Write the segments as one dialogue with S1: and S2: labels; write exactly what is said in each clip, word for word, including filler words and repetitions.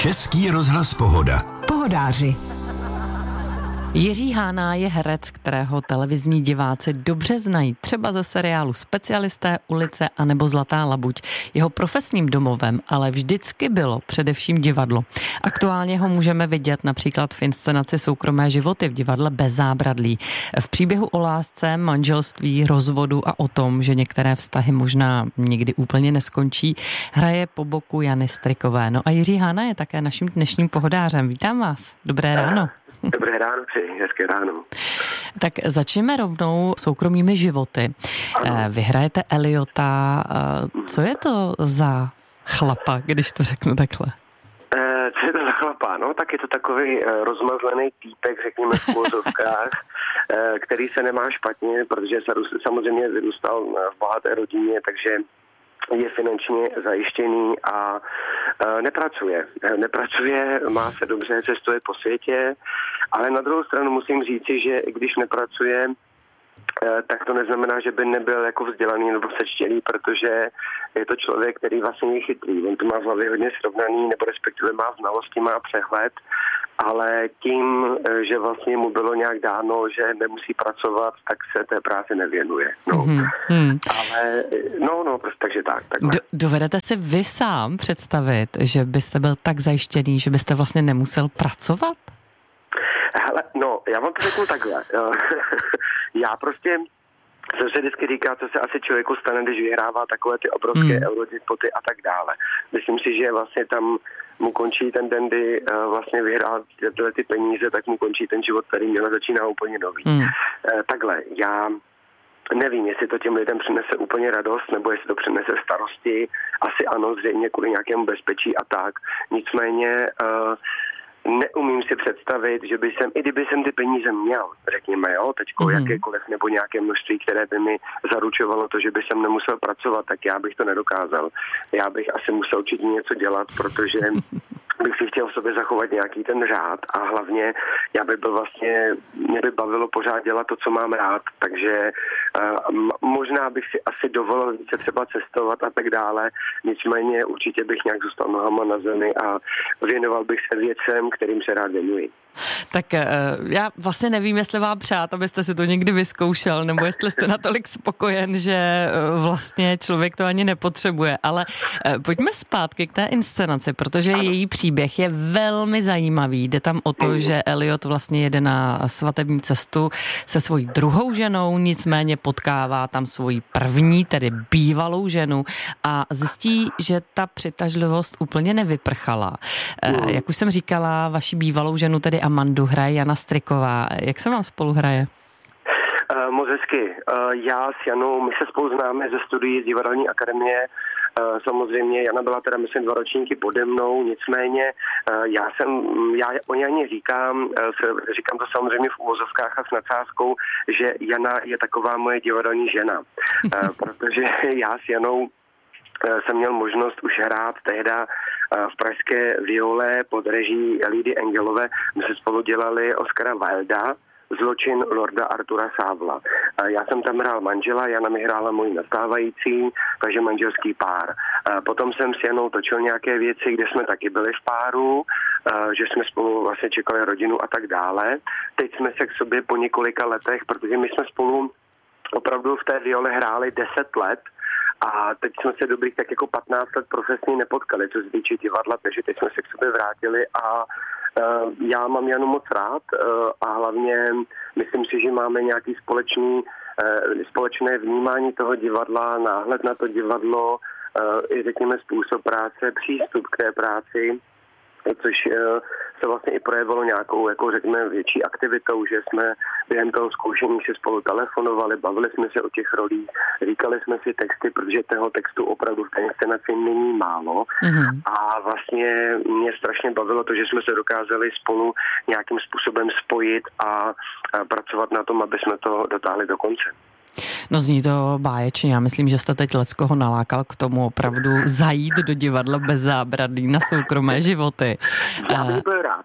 S1: Český rozhlas Pohoda.
S2: Pohodáři.
S3: Jiří Hána je herec, kterého televizní diváci dobře znají, třeba ze seriálu Specialisté, Ulice anebo Zlatá labuť. Jeho profesním domovem ale vždycky bylo především divadlo. Aktuálně ho můžeme vidět například v inscenaci Soukromé životy v divadle Bez zábradlí. V příběhu o lásce, manželství, rozvodu a o tom, že některé vztahy možná někdy úplně neskončí, hraje po boku Jany Strykové. No a Jiří Hána je také naším dnešním pohodářem. Vítám vás. Dobré ráno.
S4: Dobré ráno, přeji, hezké ráno.
S3: Tak začneme rovnou soukromými životy. Ano. Vy hrajete Eliota. Co je to za chlapa, když to řeknu takhle?
S4: E, co je to za chlapa? No, tak je to takový e, rozmazlený týpek, řekněme v uvozovkách, e, který se nemá špatně, protože se samozřejmě vyrůstal v bohaté rodině, takže je finančně zajištěný a e, nepracuje. Nepracuje, má se dobře, cestuje po světě, ale na druhou stranu musím říci, že i když nepracuje, e, tak to neznamená, že by nebyl jako vzdělaný nebo sečtělý, protože je to člověk, který vlastně je chytrý. On to má v hlavě hodně srovnaný, nebo respektive má znalosti, má přehled, ale tím, že vlastně mu bylo nějak dáno, že nemusí pracovat, tak se té práci nevěnuje. No. Mm-hmm. Ale, no, no, prostě takže tak.
S3: Do, dovedete si vy sám představit, že byste byl tak zajištěný, že byste vlastně nemusel pracovat?
S4: Hele, no, já vám to řeknu takhle. Já prostě co se vždycky říká, co se asi člověku stane, když vyhrává takové ty obrovské mm. eurojackpoty a tak dále. Myslím si, že vlastně tam mu končí ten den, kdy uh, vlastně vyhrál tyhle ty peníze, tak mu končí ten život, který měl, začíná úplně nový. Mm. Uh, takhle, já nevím, jestli to těm lidem přinese úplně radost, nebo jestli to přinese starosti. Asi ano, zřejmě kvůli nějakému bezpečí a tak. Nicméně uh, neumím si představit, že by jsem, i kdyby jsem ty peníze měl, řekněme, jo, teďko mm-hmm. jakékoliv nebo nějaké množství, které by mi zaručovalo to, že by jsem nemusel pracovat, tak já bych to nedokázal. Já bych asi musel určitě něco dělat, protože bych si chtěl v sobě zachovat nějaký ten řád a hlavně já bych byl vlastně, mě by bavilo pořád dělat to, co mám rád, takže uh, možná bych si asi dovolil více třeba cestovat a tak dále, nicméně určitě bych nějak zůstal nohama na zemi a věnoval bych se věcem, kterým se rád věnuji.
S3: Tak já vlastně nevím, jestli vám přát, abyste si to někdy vyzkoušel, nebo jestli jste natolik spokojen, že vlastně člověk to ani nepotřebuje. Ale pojďme zpátky k té inscenaci, protože ano. Její příběh je velmi zajímavý. Jde tam o to, mm. že Eliot vlastně jede na svatební cestu se svojí druhou ženou, nicméně potkává tam svoji první, tedy bývalou ženu a zjistí, že ta přitažlivost úplně nevyprchala. Mm. Jak už jsem říkala, vaši bývalou ženu, tedy Amandu, hraje Jana Stryková. Jak se vám spolu hraje?
S4: Uh, moc hezky. Uh, já s Janou, my se spolu známe ze studií z Divadelní akademie. Uh, samozřejmě Jana byla teda, myslím, dva ročníky pode mnou, nicméně uh, já jsem, já o Janě říkám, uh, říkám to samozřejmě v uvozovkách a s nadsázkou, že Jana je taková moje divadelní žena. Uh, protože já s Janou jsem měl možnost už hrát tehda v pražské Viole pod reží Lidy Engelové. My se spolu dělali Oscara Wilda, Zločin lorda Artura Sávla. Já jsem tam hrál manžela, Jana mi hrála moji nastávající, takže manželský pár. Potom jsem s Janou točil nějaké věci, kde jsme taky byli v páru, že jsme spolu vlastně čekali rodinu a tak dále. Teď jsme se k sobě po několika letech, protože my jsme spolu opravdu v té Viole hráli deset let, a teď jsme se dobrých tak jako patnáct let profesně nepotkali, co se týče divadla, takže teď jsme se k sobě vrátili a uh, já mám Janu moc rád uh, a hlavně myslím si, že máme nějaký společný, uh, společné vnímání toho divadla, náhled na to divadlo, uh, i řekněme způsob práce, přístup k té práci, což uh, se vlastně i projevilo nějakou, jako řekněme, větší aktivitou, že jsme během toho zkoušení si spolu telefonovali, bavili jsme se o těch rolích, říkali jsme si texty, protože toho textu opravdu v té inscenaci není málo. Mm-hmm. A vlastně mě strašně bavilo to, že jsme se dokázali spolu nějakým způsobem spojit a, a pracovat na tom, aby jsme to dotáhli do konce.
S3: No zní to báječně. Já myslím, že jste teď leckoho nalákal k tomu opravdu zajít do divadla bez zábradlí na soukromé životy.
S4: Já bych byl rád.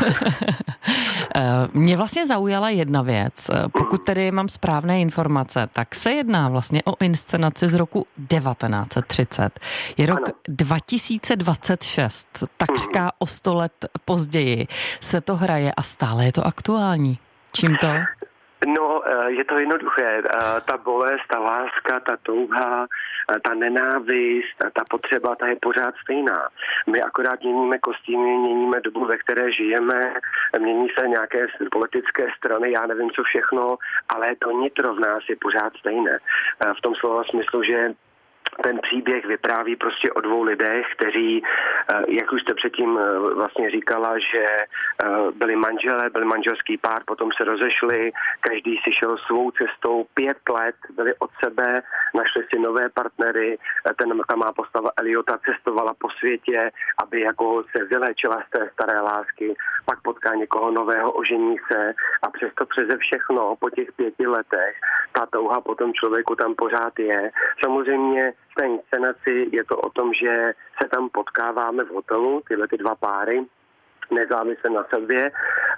S3: Mě vlastně zaujala jedna věc. Pokud tedy mám správné informace, tak se jedná vlastně o inscenaci z roku devatenáct set třicet. Je rok ano. dva tisíce dvacet šest, takřka o sto let později se to hraje a stále je to aktuální. Čím to?
S4: No, je to jednoduché. Ta bolest, ta láska, ta touha, ta nenávist, ta potřeba, ta je pořád stejná. My akorát měníme kostýmy, měníme dobu, ve které žijeme, mění se nějaké politické strany, já nevím co všechno, ale to nitro v nás je pořád stejné. V tom slova smyslu, že ten příběh vypráví prostě o dvou lidech, kteří, jak už jste předtím vlastně říkala, že byli manželé, byli manželský pár, potom se rozešli, každý si šel svou cestou, pět let byli od sebe, našli si nové partnery, ten, ta má postava Eliota cestovala po světě, aby jako se vyléčila z té staré lásky, pak potká někoho nového, ožení se a přesto přeze všechno po těch pěti letech ta touha potom člověku tam pořád je. Samozřejmě v té inscenaci je to o tom, že se tam potkáváme v hotelu, tyhle ty dva páry, nezávisle na sobě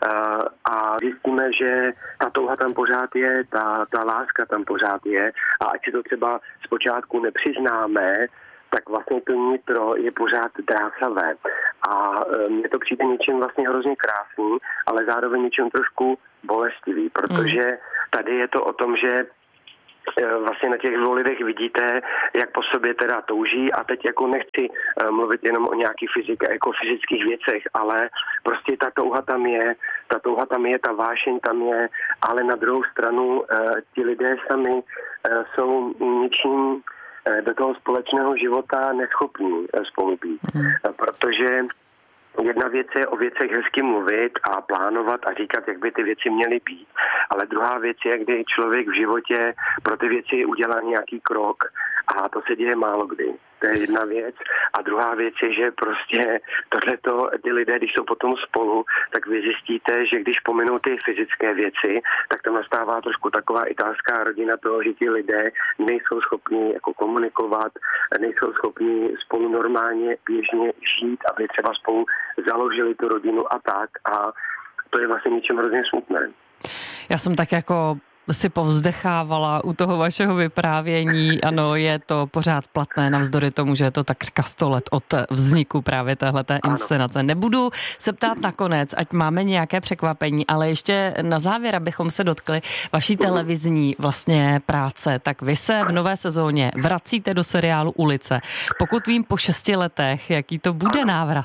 S4: a zjistíme, že ta touha tam pořád je, ta, ta láska tam pořád je a ať si to třeba zpočátku nepřiznáme, tak vlastně to nitro je pořád drásavé. A mně to přijde něčím vlastně hrozně krásný, ale zároveň něčím trošku bolestivý, protože tady je to o tom, že vlastně na těch dvou lidech vidíte, jak po sobě teda touží a teď jako nechci mluvit jenom o nějakých fyzik, jako fyzických věcech, ale prostě ta touha tam je, ta touha tam je, ta vášeň tam je, ale na druhou stranu ti lidé sami jsou ničím do toho společného života neschopní spolu být, mm. protože jedna věc je o věcech hezky mluvit a plánovat a říkat, jak by ty věci měly být. Ale druhá věc je, kdy člověk v životě pro ty věci udělá nějaký krok a to se děje málo kdy. To je jedna věc. A druhá věc je, že prostě tohleto, ty lidé, když jsou potom spolu, tak vy zjistíte, že když pominou ty fyzické věci, tak tam nastává trošku taková italská rodina toho, že ti lidé nejsou schopni jako komunikovat, nejsou schopni spolu normálně běžně žít, aby třeba spolu založili tu rodinu a tak. A to je vlastně něčem hrozně smutné.
S3: Já jsem tak jako si povzdechávala u toho vašeho vyprávění. Ano, je to pořád platné navzdory tomu, že je to takřka sto let od vzniku právě téhleté inscenace. Nebudu se ptát nakonec, ať máme nějaké překvapení, ale ještě na závěr, abychom se dotkli vaší televizní vlastně práce, tak vy se v nové sezóně vracíte do seriálu Ulice. Pokud vím, po šesti letech, jaký to bude návrat?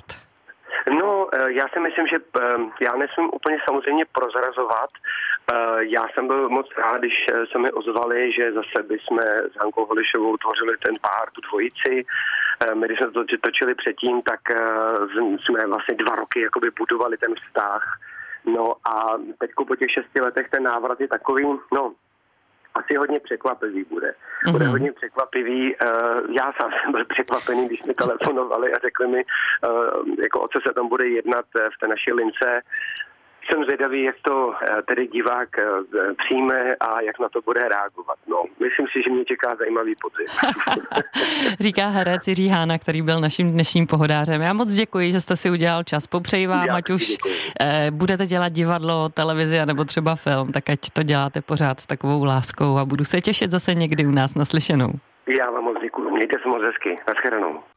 S4: No, já si myslím, že já nesmím úplně samozřejmě prozrazovat. Já jsem byl moc rád, když se mi ozvali, že zase bychom s Hankou Holišovou tvořili ten pár, tu dvojici. My, když jsme to točili předtím, tak jsme vlastně dva roky jakoby budovali ten vztah. No a teďko po těch šesti letech ten návrat je takový, no, asi hodně překvapivý bude. Bude mm-hmm. hodně překvapivý. Já sám jsem byl překvapený, když mi telefonovali a řekli mi, jako o co se tam bude jednat v té naší lince. Jsem zvědavý, jak to tedy divák přijme a jak na to bude reagovat. No, myslím si, že mě čeká zajímavý podzim.
S3: Říká herec Jiří Hána, který byl naším dnešním pohodářem. Já moc děkuji, že jste si udělal čas. Popřeji vám, ať už děkuji. budete dělat divadlo, televizi nebo třeba film, tak ať to děláte pořád s takovou láskou a budu se těšit zase někdy u nás naslyšenou.
S4: Já vám moc děkuji. Mějte se moc hezky. Naschledanou.